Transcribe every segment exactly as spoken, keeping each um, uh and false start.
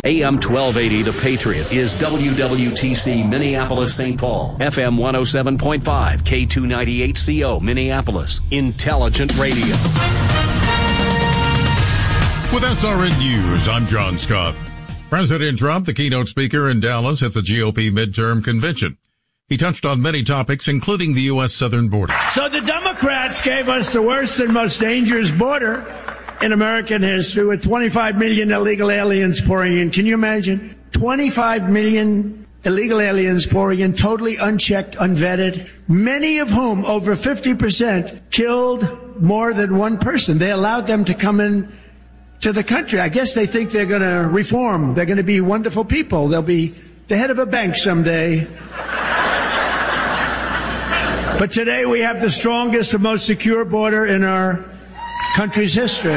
A M twelve eighty The Patriot is W W T C Minneapolis Saint Paul. F M one oh seven point five, K two ninety-eight C O Minneapolis. Intelligent Radio. With S R N News, I'm John Scott. President Trump, the keynote speaker in Dallas at the G O P midterm convention. He touched on many topics, including the U S southern border. So the Democrats gave us the worst and most dangerous border in American history with twenty-five million illegal aliens pouring in. Can you imagine? twenty-five million illegal aliens pouring in, totally unchecked, unvetted, many of whom, over fifty percent, killed more than one person. They allowed them to come in to the country. I guess they think they're going to reform. They're going to be wonderful people. They'll be the head of a bank someday. But today we have the strongest and most secure border in our country's history.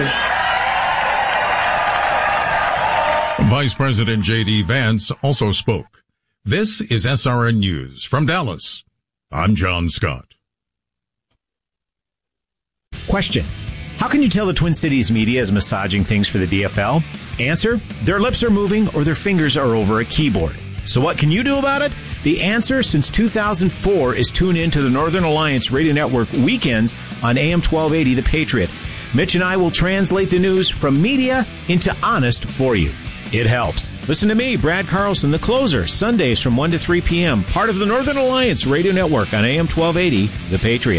Vice President J D. Vance also spoke. This is S R N News from Dallas. I'm John Scott. Question. How can you tell the Twin Cities media is massaging things for the D F L? Answer. Their lips are moving or their fingers are over a keyboard. So what can you do about it? The answer since two thousand four is tune in to the Northern Alliance Radio Network weekends on A M twelve eighty The Patriot. Mitch and I will translate the news from media into honest for you. It helps. Listen to me, Brad Carlson, the closer, Sundays from one to three p.m., part of the Northern Alliance Radio Network on A M twelve eighty The Patriot.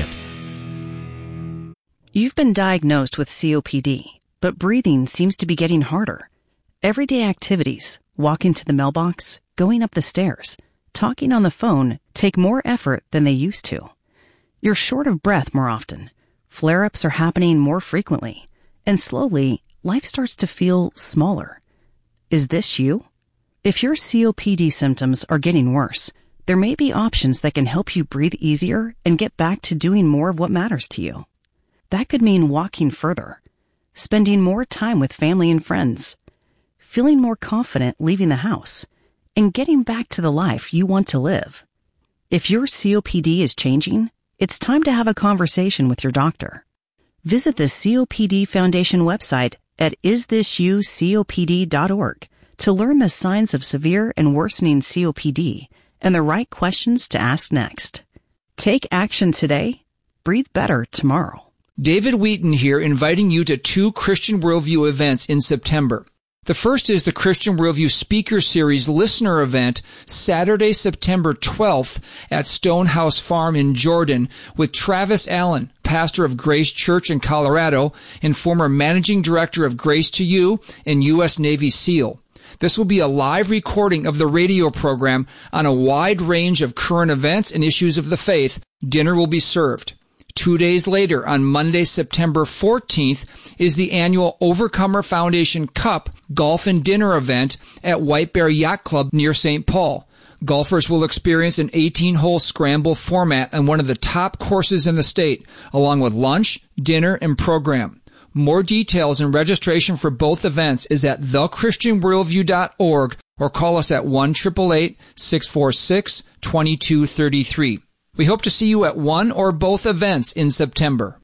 You've been diagnosed with C O P D, but breathing seems to be getting harder. Everyday activities, walking to the mailbox, going up the stairs, talking on the phone take more effort than they used to. You're short of breath more often. Flare-ups are happening more frequently. And slowly, life starts to feel smaller. Is this you? If your C O P D symptoms are getting worse, there may be options that can help you breathe easier and get back to doing more of what matters to you. That could mean walking further, spending more time with family and friends, feeling more confident leaving the house, and getting back to the life you want to live. If your C O P D is changing, it's time to have a conversation with your doctor. Visit the C O P D Foundation website at is this you C O P D dot org to learn the signs of severe and worsening C O P D and the right questions to ask next. Take action today. Breathe better tomorrow. David Wheaton here, inviting you to two Christian Worldview events in September. The first is the Christian Worldview Speaker Series Listener Event, Saturday, September twelfth at Stonehouse Farm in Jordan with Travis Allen, pastor of Grace Church in Colorado and former managing director of Grace to You and U S Navy SEAL. This will be a live recording of the radio program on a wide range of current events and issues of the faith. Dinner will be served. Two days later, on Monday, September fourteenth, is the annual Overcomer Foundation Cup Golf and Dinner event at White Bear Yacht Club near Saint Paul. Golfers will experience an eighteen-hole scramble format on one of the top courses in the state, along with lunch, dinner, and program. More details and registration for both events is at the christian worldview dot org or call us at one eight eight eight, six four six, two two three three. We hope to see you at one or both events in September.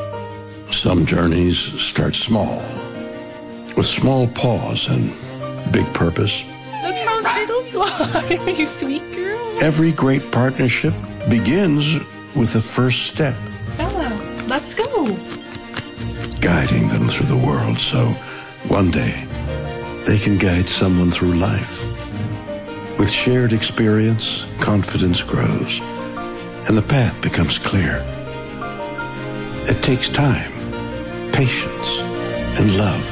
Some journeys start small, with small pause and big purpose. Look how little you are, you sweet girl. Every great partnership begins with the first step. Bella, let's go. Guiding them through the world so one day they can guide someone through life. With shared experience, confidence grows, and the path becomes clear. It takes time, patience, and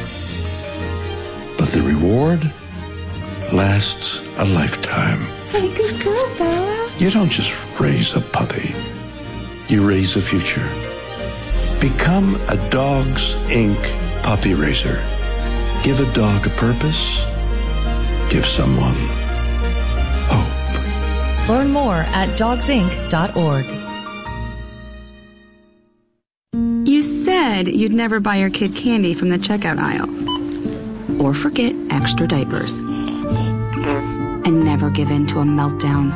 love. But the reward lasts a lifetime. Hey, good girl, Bella. You don't just raise a puppy. You raise a future. Become a Dogs Incorporated puppy raiser. Give a dog a purpose. Give someone hope. Learn more at dogs inc dot org. You said you'd never buy your kid candy from the checkout aisle. Or forget extra diapers. And never give in to a meltdown.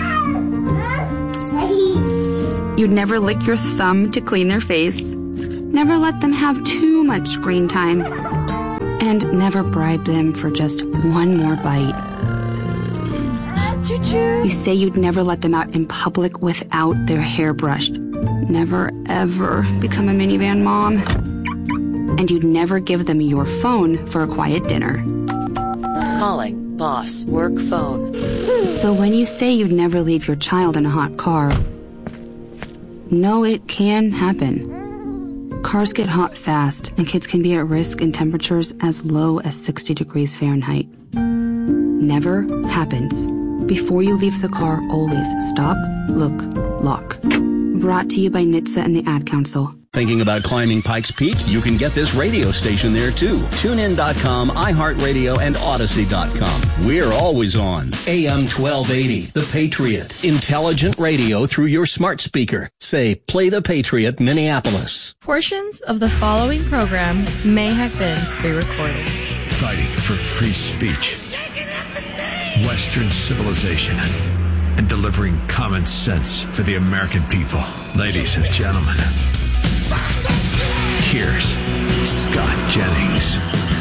You'd never lick your thumb to clean their face. Never let them have too much screen time. and never bribe them for just one more bite. Choo-choo. You say you'd never let them out in public without their hair brushed. Never, ever become a minivan mom. And you'd never give them your phone for a quiet dinner. Calling boss work phone. So when you say you'd never leave your child in a hot car, no, it can happen. Cars get hot fast, and kids can be at risk in temperatures as low as sixty degrees Fahrenheit. Never happens. Before you leave the car, always stop, look, lock. Brought to you by N H T S A and the Ad Council. Thinking about climbing Pikes Peak? You can get this radio station there too. TuneIn dot com, iHeartRadio, and Odyssey dot com. We're always on. A M twelve eighty, The Patriot. Intelligent radio through your smart speaker. Say, play The Patriot, Minneapolis. Portions of the following program may have been pre-recorded. Fighting for free speech, Western civilization, and delivering common sense for the American people. Ladies and gentlemen, here's Scott Jennings.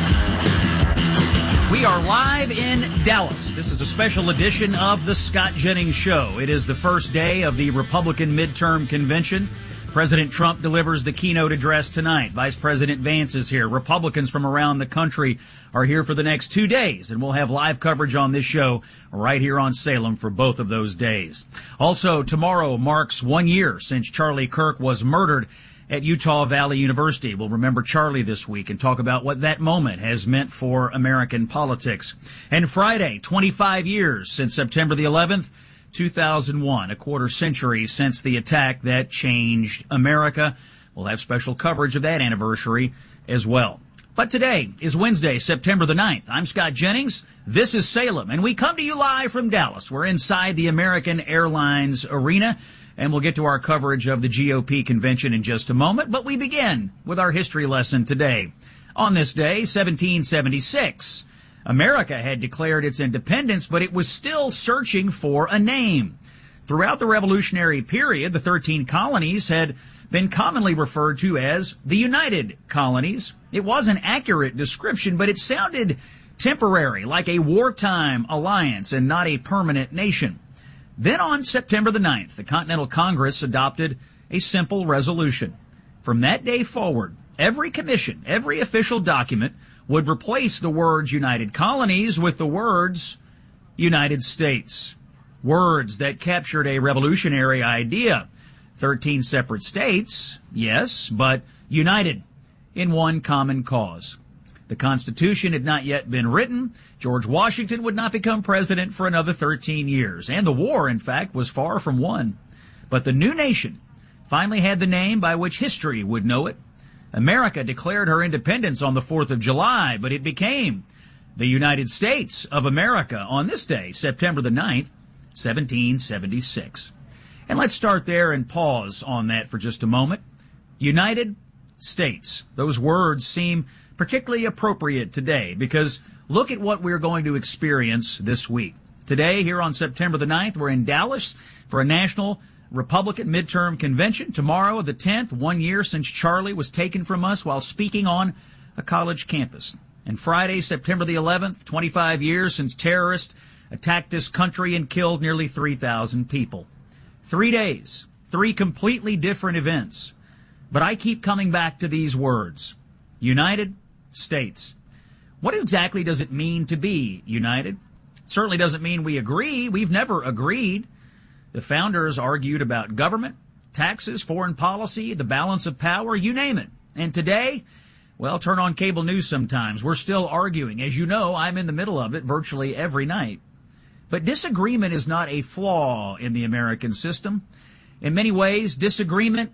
We are live in Dallas. This is a special edition of the Scott Jennings Show. It is the first day of the Republican midterm convention. President Trump delivers the keynote address tonight. Vice President Vance is here. Republicans from around the country are here for the next two days, and we'll have live coverage on this show right here on Salem for both of those days. Also, tomorrow marks one year since Charlie Kirk was murdered at Utah Valley University. We'll remember Charlie this week and talk about what that moment has meant for American politics. And Friday, twenty-five years since September the eleventh, two thousand one, a quarter century since the attack that changed America. We'll have special coverage of that anniversary as well. But today is Wednesday, September the ninth. I'm Scott Jennings. This is Salem, and we come to you live from Dallas. We're inside the American Airlines Arena, and we'll get to our coverage of the G O P convention in just a moment. But we begin with our history lesson today. On this day, seventeen seventy-six, America had declared its independence, but it was still searching for a name. Throughout the Revolutionary period, the thirteen colonies had been commonly referred to as the United Colonies. It was an accurate description, but it sounded temporary, like a wartime alliance and not a permanent nation. Then on September the ninth, the Continental Congress adopted a simple resolution. From that day forward, every commission, every official document would replace the words United Colonies with the words United States. Words that captured a revolutionary idea. Thirteen separate states, yes, but united in one common cause. The Constitution had not yet been written. George Washington would not become president for another thirteen years. And the war, in fact, was far from won. But the new nation finally had the name by which history would know it. America declared her independence on the fourth of July, but it became the United States of America on this day, September the ninth, seventeen seventy-six. And let's start there and pause on that for just a moment. United States. Those words seem particularly appropriate today because look at what we're going to experience this week. Today, here on September the ninth, we're in Dallas for a national Republican midterm convention. Tomorrow, the tenth, one year since Charlie was taken from us while speaking on a college campus. And Friday, September the eleventh, twenty-five years since terrorists attacked this country and killed nearly three thousand people. Three days, three completely different events. But I keep coming back to these words. United States. What exactly does it mean to be united? It certainly doesn't mean we agree. We've never agreed. The founders argued about government, taxes, foreign policy, the balance of power, you name it. And today, well, turn on cable news sometimes. We're still arguing. As you know, I'm in the middle of it virtually every night. But disagreement is not a flaw in the American system. In many ways, disagreement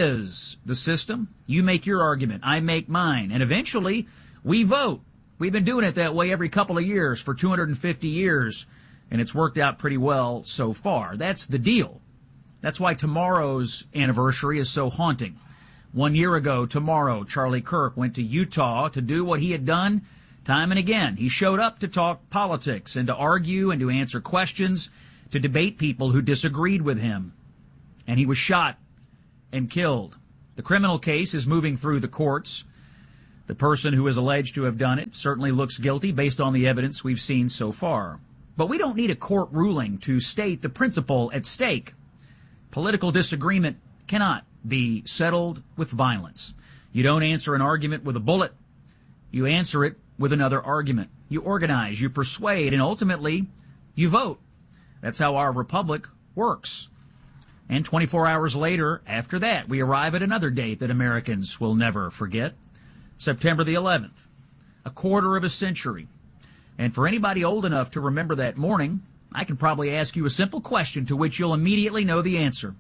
is the system. You make your argument, I make mine, and eventually we vote. We've been doing it that way every couple of years for two hundred fifty years, and it's worked out pretty well so far. That's the deal. That's why tomorrow's anniversary is so haunting. One year ago tomorrow, Charlie Kirk went to Utah to do what he had done time and again. He showed up to talk politics and to argue and to answer questions, to debate people who disagreed with him. And he was shot and killed. The criminal case is moving through the courts. The person who is alleged to have done it certainly looks guilty based on the evidence we've seen so far. But we don't need a court ruling to state the principle at stake. Political disagreement cannot be settled with violence. You don't answer an argument with a bullet. You answer it with another argument. You organize, you persuade, and ultimately, you vote. That's how our republic works. And twenty-four hours later, after that, we arrive at another date that Americans will never forget. September the eleventh, a quarter of a century. And for anybody old enough to remember that morning, I can probably ask you a simple question to which you'll immediately know the answer.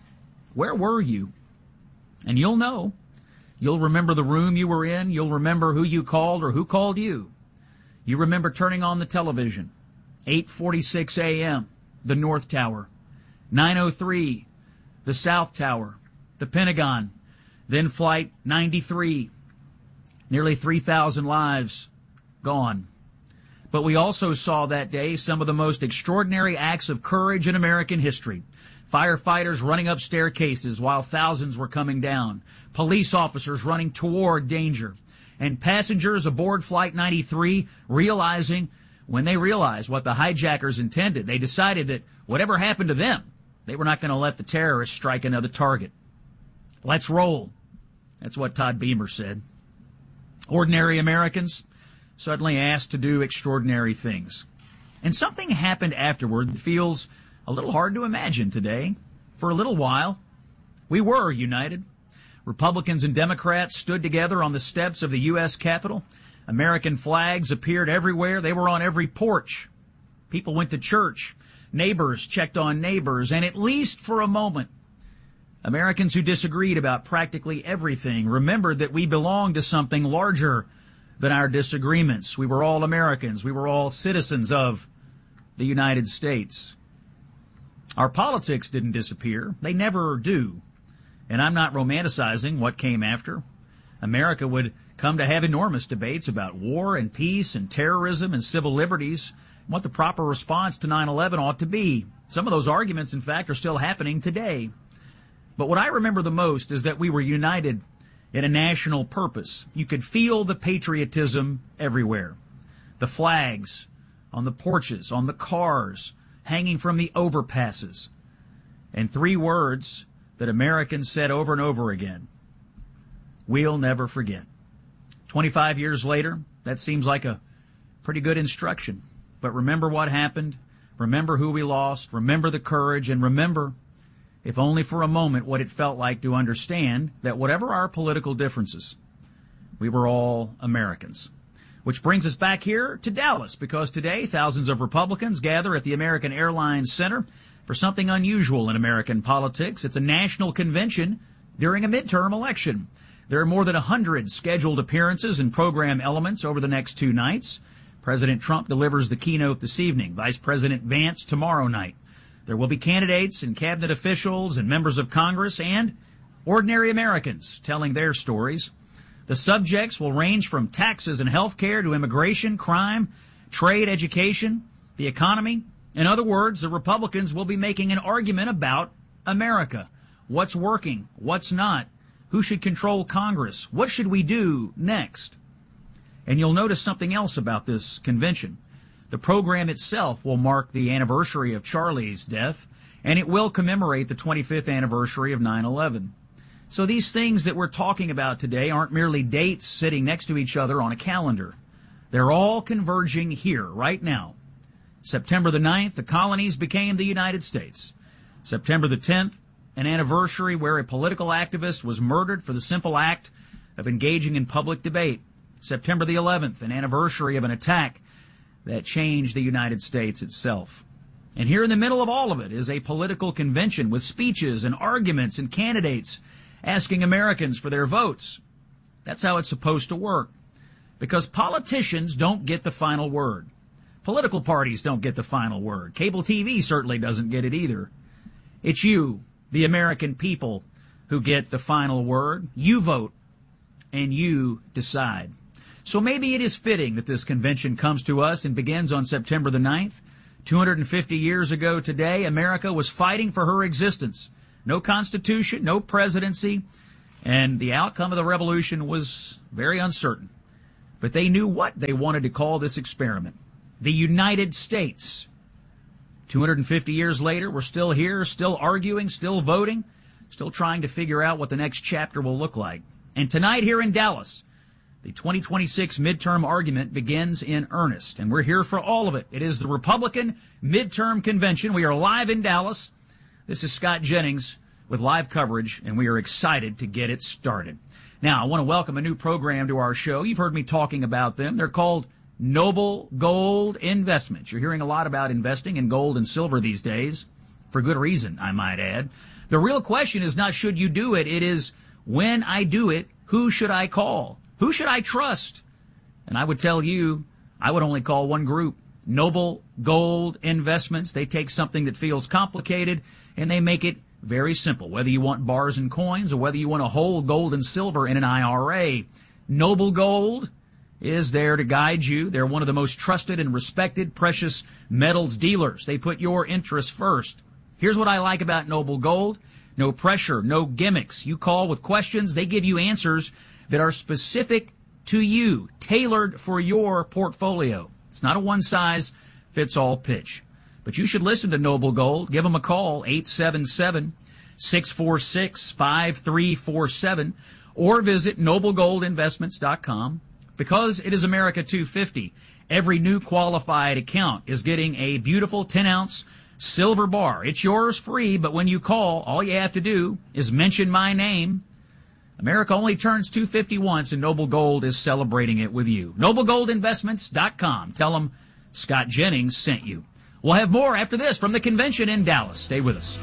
Where were you? And you'll know. You'll remember the room you were in. You'll remember who you called or who called you. You remember turning on the television. eight forty-six a.m., the North Tower. nine oh three, the South Tower, the Pentagon. Then Flight ninety-three. Nearly three thousand lives gone. But we also saw that day some of the most extraordinary acts of courage in American history. Firefighters running up staircases while thousands were coming down. Police officers running toward danger. And passengers aboard Flight ninety-three realizing, when they realized what the hijackers intended, they decided that whatever happened to them, they were not going to let the terrorists strike another target. Let's roll. That's what Todd Beamer said. Ordinary Americans suddenly asked to do extraordinary things. And something happened afterward that feels a little hard to imagine today. For a little while, we were united. Republicans and Democrats stood together on the steps of the U S Capitol. American flags appeared everywhere. They were on every porch. People went to church. Neighbors checked on neighbors. And at least for a moment, Americans who disagreed about practically everything remembered that we belonged to something larger than our disagreements. We were all Americans. We were all citizens of the United States. Our politics didn't disappear. They never do. And I'm not romanticizing what came after. America would come to have enormous debates about war and peace and terrorism and civil liberties, and what the proper response to nine eleven ought to be. Some of those arguments, in fact, are still happening today. But what I remember the most is that we were united in a national purpose. You could feel the patriotism everywhere. The flags on the porches, on the cars, hanging from the overpasses. And three words that Americans said over and over again: we'll never forget. twenty-five years later, that seems like a pretty good instruction. But remember what happened, remember who we lost, remember the courage, and remember, if only for a moment, what it felt like to understand that whatever our political differences, we were all Americans. Which brings us back here to Dallas, because today thousands of Republicans gather at the American Airlines Center for something unusual in American politics. It's a national convention during a midterm election. There are more than one hundred scheduled appearances and program elements over the next two nights. President Trump delivers the keynote this evening. Vice President Vance tomorrow night. There will be candidates and cabinet officials and members of Congress and ordinary Americans telling their stories. The subjects will range from taxes and health care to immigration, crime, trade, education, the economy. In other words, the Republicans will be making an argument about America. What's working? What's not? Who should control Congress? What should we do next? And you'll notice something else about this convention. The program itself will mark the anniversary of Charlie's death, and it will commemorate the twenty-fifth anniversary of nine eleven. So these things that we're talking about today aren't merely dates sitting next to each other on a calendar. They're all converging here, right now. September the ninth, the colonies became the United States. September the tenth, an anniversary where a political activist was murdered for the simple act of engaging in public debate. September the eleventh, an anniversary of an attack that changed the United States itself. And here in the middle of all of it is a political convention with speeches and arguments and candidates asking Americans for their votes. That's how it's supposed to work. Because politicians don't get the final word. Political parties don't get the final word. Cable T V certainly doesn't get it either. It's you, the American people, who get the final word. You vote, and you decide. So maybe it is fitting that this convention comes to us and begins on September the ninth. two hundred fifty years ago today, America was fighting for her existence. No constitution, no presidency, And the outcome of the revolution was very uncertain. But they knew what they wanted to call this experiment. The United States. two hundred fifty years later, we're still here, still arguing, still voting, still trying to figure out what the next chapter will look like. And tonight here in Dallas, the twenty twenty-six midterm argument begins in earnest, and we're here for all of it. It is the Republican Midterm Convention. We are live in Dallas. This is Scott Jennings with live coverage, and we are excited to get it started. Now, I want to welcome a new program to our show. You've heard me talking about them. They're called Noble Gold Investments. You're hearing a lot about investing in gold and silver these days, for good reason, I might add. The real question is not should you do it, it is when I do it, who should I call? Who should I trust? And I would tell you, I would only call one group, Noble Gold Investments. They take something that feels complicated and they make it very simple, whether you want bars and coins or whether you want to hold gold and silver in an I R A. Noble Gold is there to guide you. They're one of the most trusted and respected precious metals dealers. They put your interests first. Here's what I like about Noble Gold. No pressure, no gimmicks. You call with questions. They give you answers that are specific to you, tailored for your portfolio. It's not a one-size-fits-all pitch. But you should listen to Noble Gold. Give them a call, eight seven seven, six four six, five three four seven, or visit noble gold investments dot com. Because it is America two fifty, every new qualified account is getting a beautiful ten-ounce silver bar. It's yours free, but when you call, all you have to do is mention my name. America only turns two fifty once, and Noble Gold is celebrating it with you. noble gold investments dot com. Tell them Scott Jennings sent you. We'll have more after this from the convention in Dallas. Stay with us.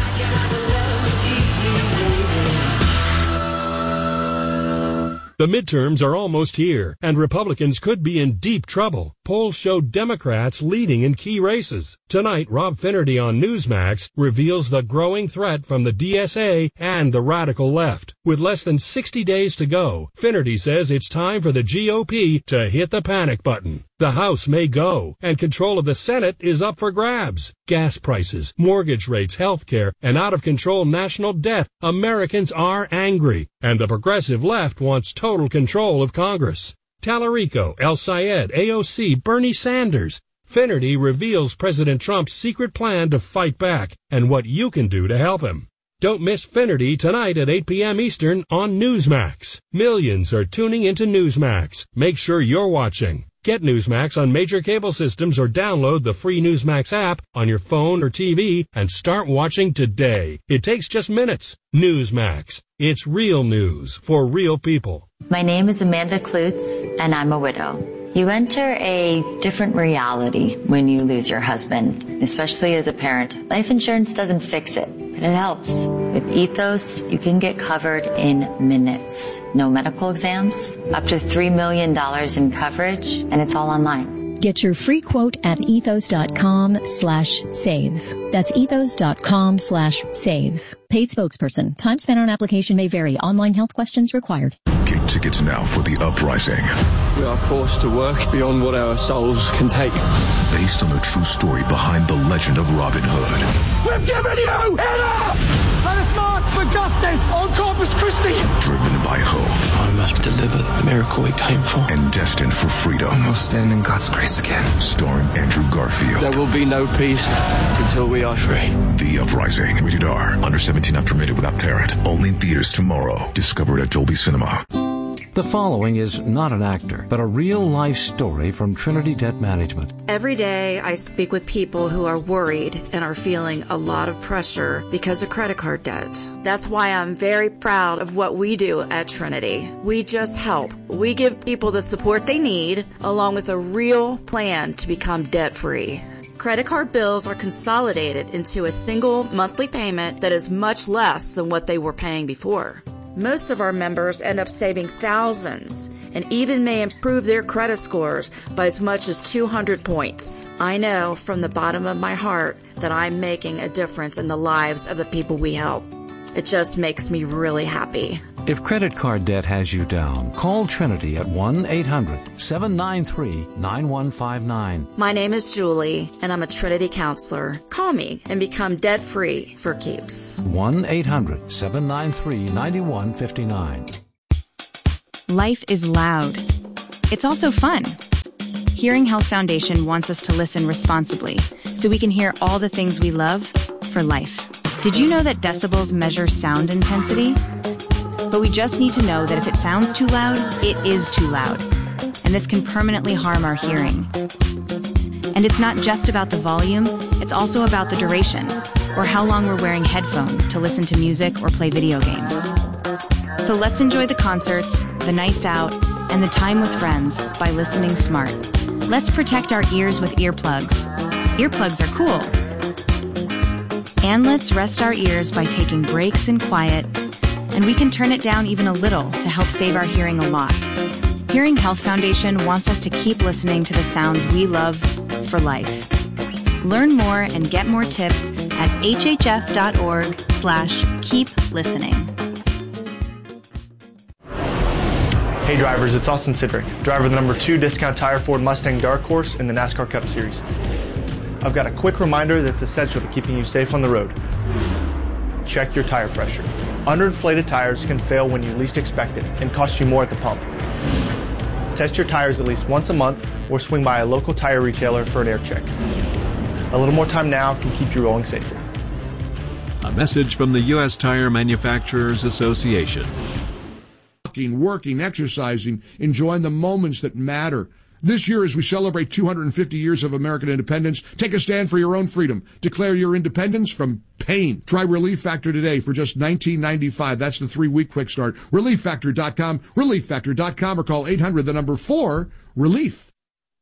The midterms are almost here, and Republicans could be in deep trouble. Polls show Democrats leading in key races. Tonight, Rob Finnerty on Newsmax reveals the growing threat from the D S A and the radical left. With less than sixty days to go, Finnerty says it's time for the G O P to hit the panic button. The House may go, and control of the Senate is up for grabs. Gas prices, mortgage rates, health care, and out-of-control national debt. Americans are angry, and the progressive left wants total control of Congress. Tallarico, El Sayed, A O C, Bernie Sanders. Finnerty reveals President Trump's secret plan to fight back and what you can do to help him. Don't miss Finnerty tonight at eight p.m. Eastern on Newsmax. Millions are tuning into Newsmax. Make sure you're watching. Get Newsmax on major cable systems or download the free Newsmax app on your phone or T V and start watching today. It takes just minutes. Newsmax. It's real news for real people. My name is Amanda Klutz, and I'm a widow. You enter a different reality when you lose your husband, especially as a parent. Life insurance doesn't fix it, but it helps. With Ethos, you can get covered in minutes. No medical exams, up to three million dollars in coverage, and it's all online. Get your free quote at ethos.com slash save. That's ethos.com slash save. Paid spokesperson. Time spent on application may vary. Online health questions required. Get tickets now for The Uprising. We are forced to work beyond what our souls can take. Based on the true story behind the legend of Robin Hood. We've given you enough! Let us march for justice on Corpus Christi! Driven by hope. I must deliver the miracle we came for. And destined for freedom. We'll stand in God's grace again. Starring Andrew Garfield. There will be no peace until we are free. The Uprising. Rated R. Under seventeen, not permitted without parent. Only in theaters tomorrow. Discovered at Dolby Cinema. The following is not an actor, but a real-life story from Trinity Debt Management. Every day I speak with people who are worried and are feeling a lot of pressure because of credit card debt. That's why I'm very proud of what we do at Trinity. We just help. We give people the support they need, along with a real plan to become debt-free. Credit card bills are consolidated into a single monthly payment that is much less than what they were paying before. Most of our members end up saving thousands and even may improve their credit scores by as much as two hundred points. I know from the bottom of my heart that I'm making a difference in the lives of the people we help. It just makes me really happy. If credit card debt has you down, call Trinity at one eight hundred seven nine three nine one five nine. My name is Julie, and I'm a Trinity counselor. Call me and become debt-free for keeps. one eight hundred seven nine three nine one five nine. Life is loud. It's also fun. Hearing Health Foundation wants us to listen responsibly so we can hear all the things we love for life. Did you know that decibels measure sound intensity? But we just need to know that if it sounds too loud, it is too loud. And this can permanently harm our hearing. And it's not just about the volume, it's also about the duration, or how long we're wearing headphones to listen to music or play video games. So let's enjoy the concerts, the nights out, and the time with friends by listening smart. Let's protect our ears with earplugs. Earplugs are cool. And let's rest our ears by taking breaks in quiet, and we can turn it down even a little to help save our hearing a lot. Hearing Health Foundation wants us to keep listening to the sounds we love for life. Learn more and get more tips at hhf.org slash keep listening. Hey drivers, it's Austin Sidrick, driver of the number two Discount Tire Ford Mustang Dark Horse in the NASCAR Cup Series. I've got a quick reminder that's essential to keeping you safe on the road. Check your tire pressure. Underinflated tires can fail when you least expect it and cost you more at the pump. Test your tires at least once a month or swing by a local tire retailer for an air check. A little more time now can keep you rolling safely. A message from the U S Tire Manufacturers Association. Working, working, exercising, enjoying the moments that matter. This year, as we celebrate two hundred fifty years of American independence, take a stand for your own freedom. Declare your independence from pain. Try Relief Factor today for just nineteen ninety-five. That's the three-week quick start. relief factor dot com, relief factor dot com, or call eight hundred, the number four, relief.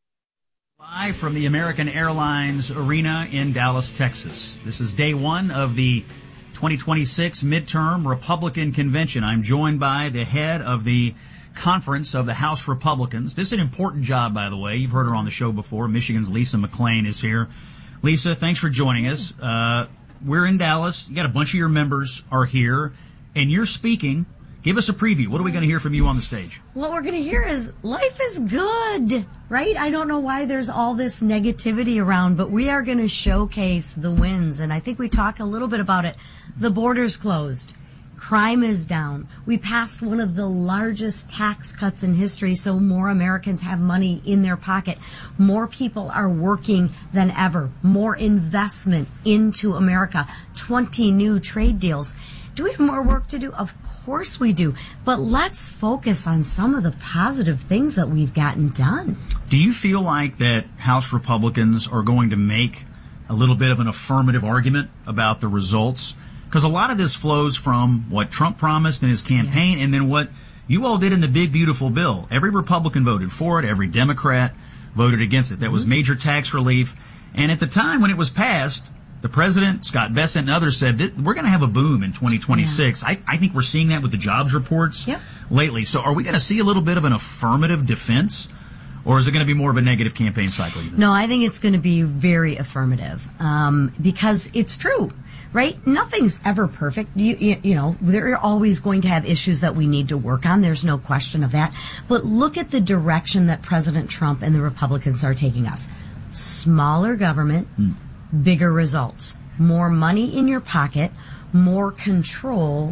Live from the American Airlines Arena in Dallas, Texas. This is day one of the twenty twenty-six midterm Republican convention. I'm joined by the head of the conference of the House Republicans. This is an important job, by the way. You've heard her on the show before. Michigan's Lisa McClain is here. Lisa, thanks for joining us. Uh, we're in Dallas. You got a bunch of your members are here, and you're speaking. Give us a preview. What are we going to hear from you on the stage? What we're going to hear is life is good, right? I don't know why there's all this negativity around, but we are going to showcase the wins, and I think we talk a little bit about it. The border's closed. Crime is down. We passed one of the largest tax cuts in history, so more Americans have money in their pocket. More people are working than ever. More investment into America. twenty new trade deals. Do we have more work to do? Of course we do. But let's focus on some of the positive things that we've gotten done. Do you feel like that House Republicans are going to make a little bit of an affirmative argument about the results? Because a lot of this flows from what Trump promised in his campaign, yeah, and then what you all did in the big, beautiful bill. Every Republican voted for it. Every Democrat voted against it. That was major tax relief. And at the time when it was passed, the president, Scott Bessent, and others said that we're going to have a boom in twenty twenty-six. Yeah. I, I think we're seeing that with the jobs reports yep. lately. So are we going to see a little bit of an affirmative defense? Or is it going to be more of a negative campaign cycle? No, I think it's going to be very affirmative um, because it's true. Right? Nothing's ever perfect. You, you, you know, they're always going to have issues that we need to work on. There's no question of that. But look at the direction that President Trump and the Republicans are taking us. Smaller government, mm. bigger results. More money in your pocket, more control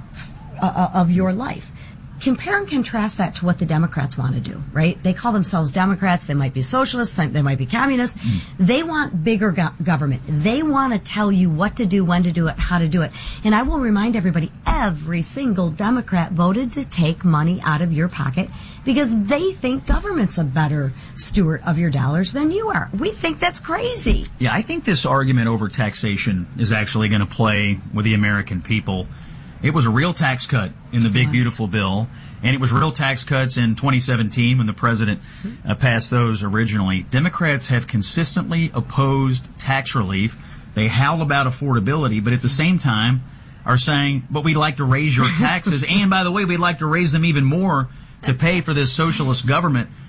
uh, of your life. Compare and contrast that to what the Democrats want to do, right? They call themselves Democrats. They might be socialists. They might be communists. Mm. They want bigger go- government. They want to tell you what to do, when to do it, how to do it. And I will remind everybody, every single Democrat voted to take money out of your pocket because they think government's a better steward of your dollars than you are. We think that's crazy. Yeah, I think this argument over taxation is actually going to play with the American people. It was a real tax cut in the big, beautiful bill, and it was real tax cuts in twenty seventeen when the president uh, passed those originally. Democrats have consistently opposed tax relief. They howl about affordability, but at the same time are saying, but we'd like to raise your taxes, and by the way, we'd like to raise them even more to pay for this socialist government.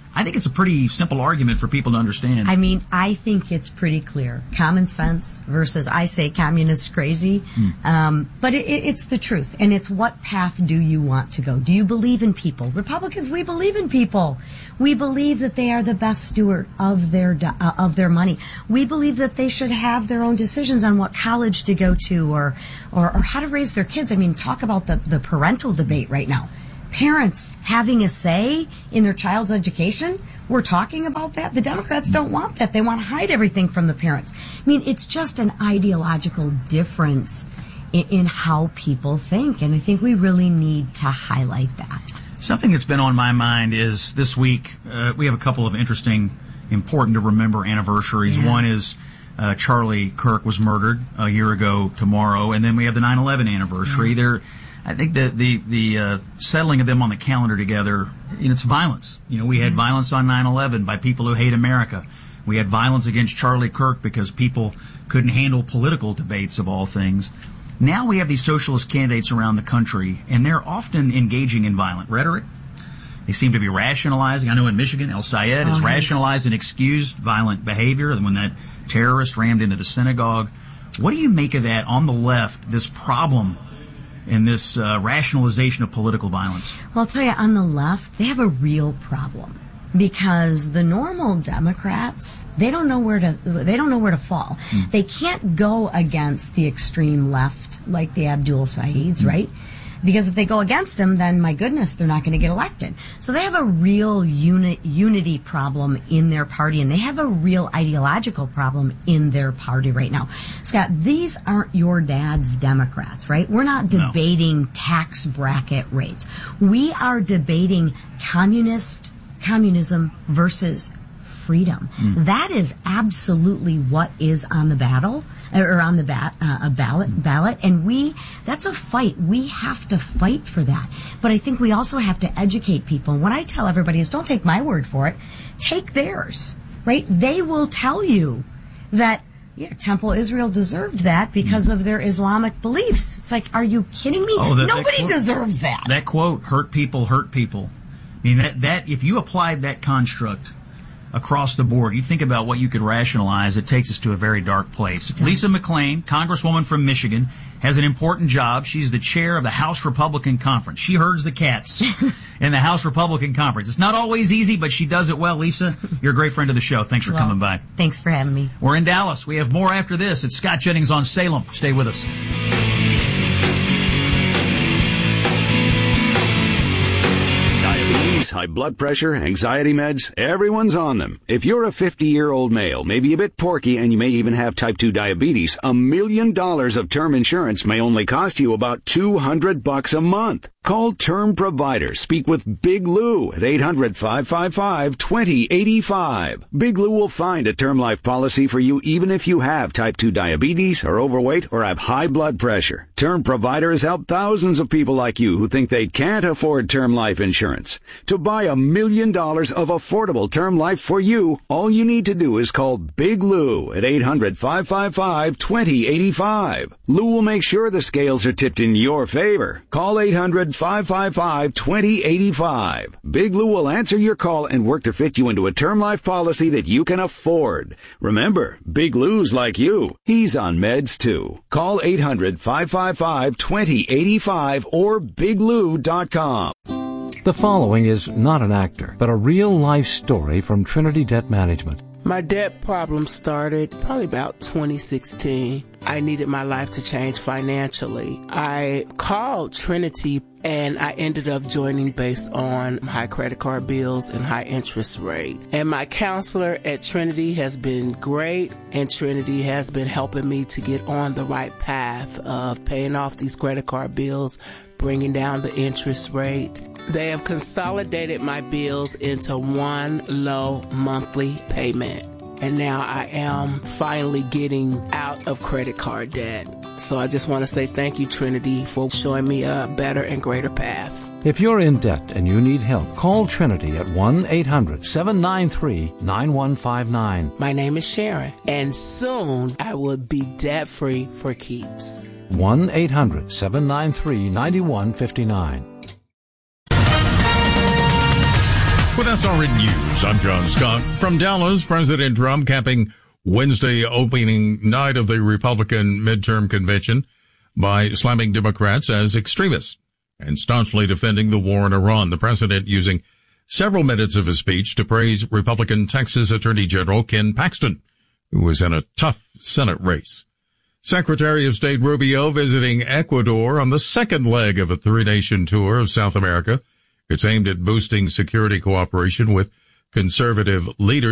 I think it's a pretty simple argument for people to understand. I mean, I think it's pretty clear. Common sense versus I say communist crazy. Mm. Um, but it, it, it's the truth. And it's what path do you want to go? Do you believe in people? Republicans, we believe in people. We believe that they are the best steward of their uh, of their money. We believe that they should have their own decisions on what college to go to or, or, or how to raise their kids. I mean, talk about the, the parental debate right now. Parents having a say in their child's education. We're talking about that. The Democrats don't want that. They want to hide everything from the parents. I mean, it's just an ideological difference in, in how people think, and I think we really need to highlight that. Something that's been on my mind is this week, uh, we have a couple of interesting, important to remember anniversaries. Yeah. One is uh, Charlie Kirk was murdered a year ago tomorrow, and then we have the nine eleven anniversary. Yeah. There. I think that the the uh, settling of them on the calendar together, you know, it's violence. You know, we had yes. violence on nine eleven by people who hate America. We had violence against Charlie Kirk because people couldn't handle political debates of all things. Now we have these socialist candidates around the country, and they're often engaging in violent rhetoric. They seem to be rationalizing. I know in Michigan, El Sayed oh, has rationalized and excused violent behavior when that terrorist rammed into the synagogue. What do you make of that on the left, this problem in this uh, rationalization of political violence? Well, I'll tell you, on the left, they have a real problem because the normal Democrats, they don't know where to they don't know where to fall. Mm. They can't go against the extreme left like the Abdul Saids, mm. right? Because if they go against them, then my goodness, they're not going to get elected. So they have a real uni- unity problem in their party, and they have a real ideological problem in their party right now. Scott, these aren't your dad's Democrats, right? We're not debating no. tax bracket rates. We are debating communist communism versus freedom. Mm. That is absolutely what is on the battle. Or on the bat, uh, a ballot, ballot, and we, that's a fight. We have to fight for that. But I think we also have to educate people. And what I tell everybody is don't take my word for it. Take theirs, right? They will tell you that, yeah, Temple Israel deserved that because of their Islamic beliefs. It's like, are you kidding me? Oh, that, Nobody that quote, deserves that. That quote, hurt people, hurt people. I mean, that, that, if you applied that construct across the board, you think about what you could rationalize, it takes us to a very dark place. Lisa McClain, Congresswoman from Michigan, has an important job. She's the chair of the House Republican Conference. She herds the cats in the House Republican Conference. It's not always easy, but she does it well. Lisa, you're a great friend of the show. Thanks for well, coming by. Thanks for having me. We're in Dallas. We have more after this. It's Scott Jennings on Salem. Stay with us. High blood pressure, anxiety meds, everyone's on them. If you're a fifty-year-old male, maybe a bit porky, and you may even have type two diabetes, a million dollars of term insurance may only cost you about two hundred bucks a month. Call Term Provider. Speak with Big Lou at eight hundred, five five five, two zero eight five. Big Lou will find a term life policy for you even if you have type two diabetes, are overweight, or have high blood pressure. Term Provider has helped thousands of people like you who think they can't afford term life insurance. To buy a million dollars of affordable term life for you, all you need to do is call Big Lou at eight hundred, five five five, two zero eight five. Lou will make sure the scales are tipped in your favor. Call eight hundred, five five five, two zero eight five. Big Lou will answer your call and work to fit you into a term life policy that you can afford. Remember, Big Lou's like you. He's on meds too. Call eight hundred, five five five, two zero eight five or big lou dot com. The following is not an actor, but a real-life story from Trinity Debt Management. My debt problem started probably about twenty sixteen. I needed my life to change financially. I called Trinity and I ended up joining based on high credit card bills and high interest rate. And my counselor at Trinity has been great, and Trinity has been helping me to get on the right path of paying off these credit card bills, bringing down the interest rate. They have consolidated my bills into one low monthly payment. And now I am finally getting out of credit card debt. So I just want to say thank you, Trinity, for showing me a better and greater path. If you're in debt and you need help, call Trinity at one eight hundred, seven nine three, nine one five nine. My name is Sharon, and soon I will be debt-free for keeps. one eight hundred, seven nine three, nine one five nine. With S R N News, I'm John Scott. From Dallas, President Trump capping Wednesday opening night of the Republican midterm convention by slamming Democrats as extremists and staunchly defending the war in Iran. The president using several minutes of his speech to praise Republican Texas Attorney General Ken Paxton, who was in a tough Senate race. Secretary of State Rubio visiting Ecuador on the second leg of a three-nation tour of South America. It's aimed at boosting security cooperation with conservative leaders.